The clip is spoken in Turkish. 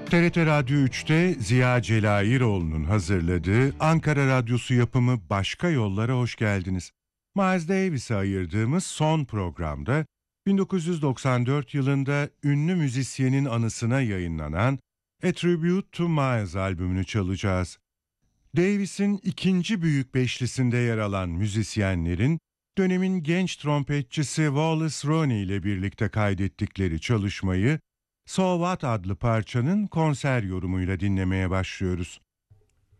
TRT Radyo 3'te Ziya Celayiroğlu'nun hazırladığı Ankara Radyosu yapımı Başka Yollara hoş geldiniz. Miles Davis'e ayırdığımız son programda 1994 yılında ünlü müzisyenin anısına yayınlanan A Tribute to Miles albümünü çalacağız. Davis'in ikinci büyük beşlisinde yer alan müzisyenlerin dönemin genç trompetçisi Wallace Roney ile birlikte kaydettikleri çalışmayı So What adlı parçanın konser yorumuyla dinlemeye başlıyoruz.